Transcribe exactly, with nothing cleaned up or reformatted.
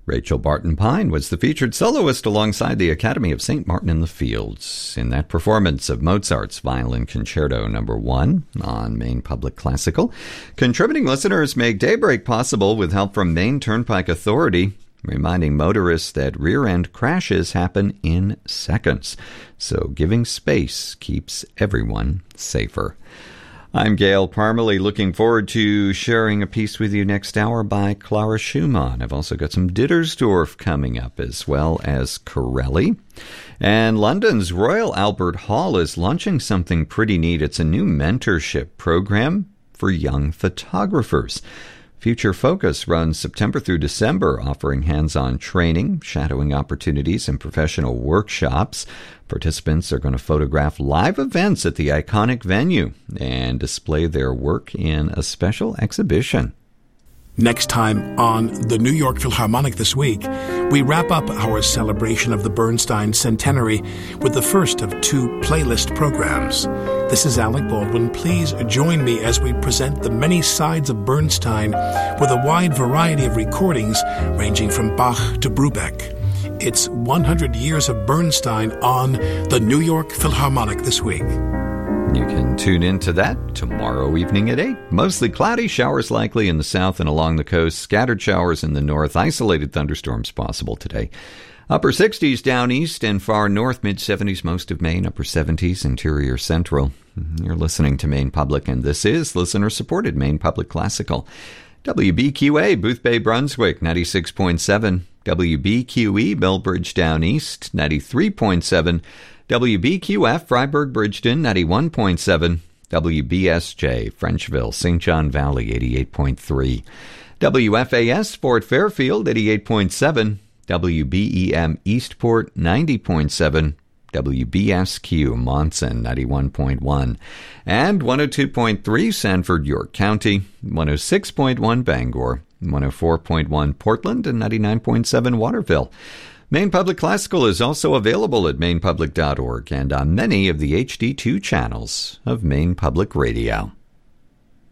Rachel Barton Pine was the featured soloist alongside the Academy of Saint Martin in the Fields in that performance of Mozart's Violin Concerto Number one on Maine Public Classical. Contributing listeners make Daybreak possible with help from Maine Turnpike Authority, reminding motorists that rear-end crashes happen in seconds. So giving space keeps everyone safer. I'm Gail Parmalee, looking forward to sharing a piece with you next hour by Clara Schumann. I've also got some Dittersdorf coming up, as well as Corelli. And London's Royal Albert Hall is launching something pretty neat. It's a new mentorship program for young photographers. Future Focus runs September through December, offering hands-on training, shadowing opportunities, and professional workshops. Participants are going to photograph live events at the iconic venue and display their work in a special exhibition. Next time on the New York Philharmonic This Week, we wrap up our celebration of the Bernstein Centenary with the first of two playlist programs. This is Alec Baldwin. Please join me as we present the many sides of Bernstein with a wide variety of recordings ranging from Bach to Brubeck. It's one hundred years of Bernstein on the New York Philharmonic This Week. You can tune into that tomorrow evening at eight. Mostly cloudy, showers likely in the south and along the coast, scattered showers in the north, isolated thunderstorms possible today. Upper sixties down east and far north, mid-seventies most of Maine, upper seventies interior central. You're listening to Maine Public, and this is listener-supported Maine Public Classical. W B Q A, Booth Bay, Brunswick, ninety-six point seven. W B Q E, Millbridge down east, ninety-three point seven. W B Q F, Freiburg, Bridgeton, ninety-one point seven. W B S J, Frenchville, Saint John Valley, eighty-eight point three. W F A S, Fort Fairfield, eighty-eight point seven. W B E M, Eastport, ninety point seven. W B S Q, Monson, ninety-one point one. And one oh two point three, Sanford, York County, one oh six point one, Bangor, one oh four point one, Portland, and ninety-nine point seven, Waterville. Maine Public Classical is also available at maine public dot org and on many of the H D two channels of Maine Public Radio.